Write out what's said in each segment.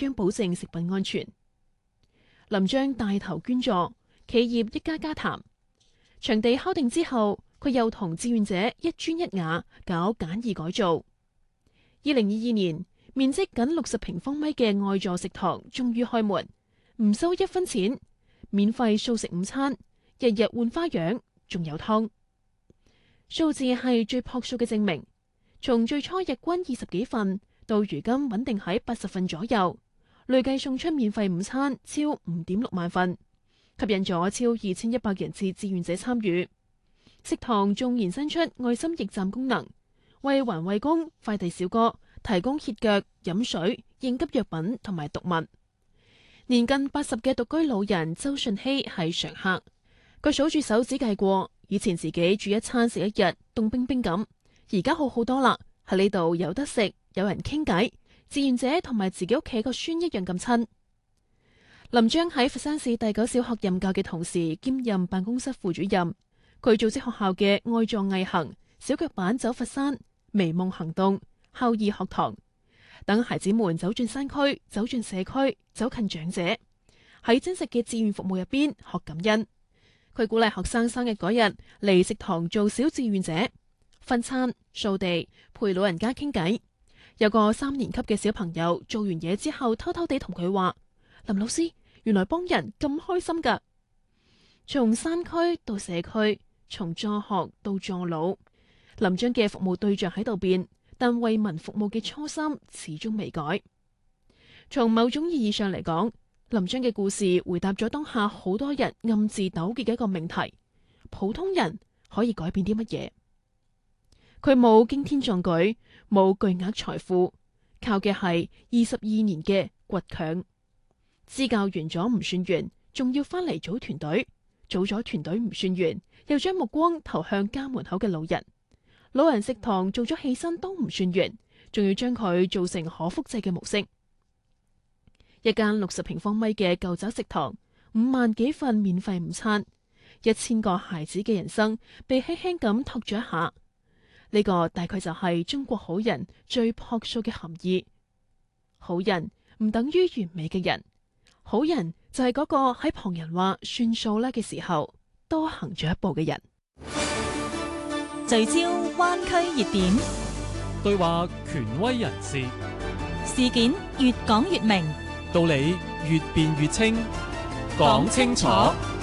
樣保證食品安全。林章帶頭捐助，企業一家家談。場地敲定之後，佢又同志願者一磚一瓦搞簡易改造。2022年，面積僅60平方米嘅愛座食堂終於開門，唔收1分錢，免費素食午餐，日日換花樣，仲有湯。數字係最樸素嘅證明。從最初日均20幾份，到如今穩定喺80份左右，累計送出免費午餐超5.6萬份，吸引咗超2100人次志願者參與。食堂仲延伸出愛心驛站功能，為環衛工、快遞小哥提供歇腳、飲水、應急藥品同埋毒物。年近80嘅獨居老人周順熙係常客，佢數住手指計過，以前自己煮一餐食一日，凍冰冰咁，而家好多啦，喺呢度有得食，有人傾偈，志願者同埋自己屋企個孫一樣咁親。林章喺佛山市第9小學任教嘅同時，兼任辦公室副主任。佢組織學校嘅愛座毅行、小腳板走佛山、微夢行動、孝義學堂，等孩子們走進山區、走進社區、走近長者，喺真實嘅志願服務入邊學感恩。佢鼓勵學生生日嗰日嚟食堂做小志願者，分餐、掃地、陪老人家傾偈。有個3年級嘅小朋友做完嘢之後，偷偷地同佢話：林老師，原來幫人咁開心㗎。從山區到社區，從助學到助老，林章嘅服務對象喺度變，但為民服務嘅初心始終未改。從某種意義上嚟講，林章嘅故事回答咗當下好多人暗自糾結嘅一個命題：普通人可以改變啲乜嘢？佢冇驚天壯舉，冇巨額財富，靠嘅係22年嘅倔強。支教完咗唔算完，仲要翻嚟組團隊。組咗團隊唔算完，又將目光投向家門口嘅老人。老人食堂做咗起身都唔算完，仲要將佢做成可複製嘅模式。一間60平方米嘅舊宅食堂，5萬幾份免費午餐，1000個孩子嘅人生被輕輕咁托咗一下。呢個大概就係中國好人最樸素嘅含義。好人唔等於完美嘅人，好人就係嗰個喺旁人話算數啦嘅時候多行咗一步嘅人。 聚焦灣區熱點， 對話權威人士， 事件越講越明， 道理越辯越清，講清楚。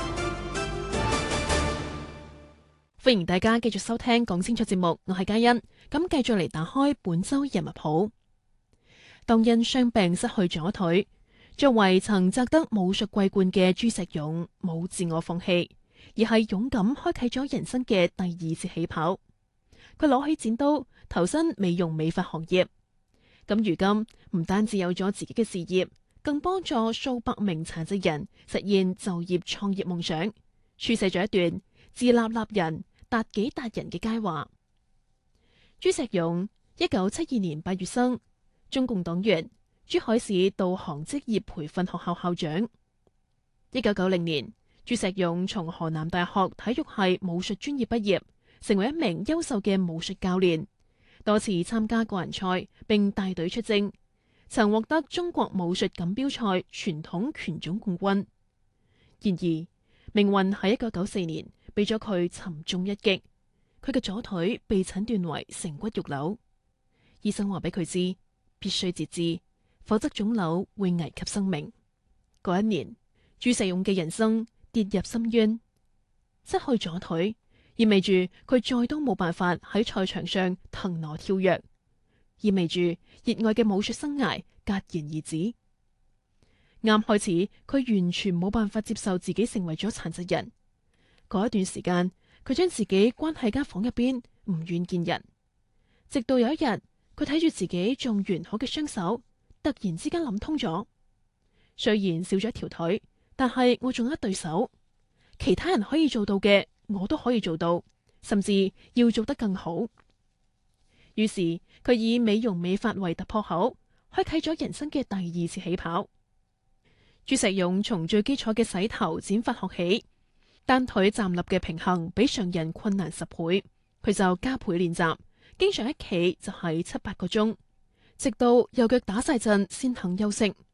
歡迎大家繼續收聽講清楚節目，我係嘉欣。咁繼續嚟打開本周人物譜。當因傷病失去左腿，作為曾摘得武術桂冠嘅朱石勇，冇自我放棄，而係勇敢開啟咗人生嘅第2次起跑。佢攞起剪刀，投身美容美髮行業。咁如今唔單止有咗自己嘅事業，更幫助數百名殘疾人實現就業創業夢想，書寫咗一段自立立人達己達人嘅佳話。朱石勇1972年8月生，中共黨員，珠海市導航職業培訓學校校長。1990年，朱石勇從河南大學體育系武術專業畢業，成為一名優秀嘅武術教練，多次參加個人賽並帶隊出征，曾獲得中國武術錦標賽傳統拳種冠軍。然而，命運喺1994年俾咗佢沉重一擊，佢嘅左腿被診斷為成骨肉瘤，醫生話俾佢知必須截肢，否則腫瘤會危及生命。嗰一年，朱石勇嘅人生跌入深淵，失去左腿意味住佢再都冇辦法喺賽場上騰挪跳躍，意味住熱愛嘅武術生涯戛然而止。啱開始，佢完全冇辦法接受自己成為咗殘疾人。嗰一段時間，佢將自己關喺間房入邊，唔願見人。直到有一日，佢睇住自己仲完好嘅雙手，突然之間諗通咗。雖然少咗一條腿，但係我仲有一對手，其他人可以做到嘅，我都可以做到，甚至要做得更好。於是佢以美容美髮為突破口，開啟咗人生嘅第2次起跑。朱石勇從最基礎嘅洗頭剪髮學起，單腿站立嘅平衡比常人困難10倍，佢就加倍練習，經常一企就係7-8個鐘，直到右腳打晒震先肯休息。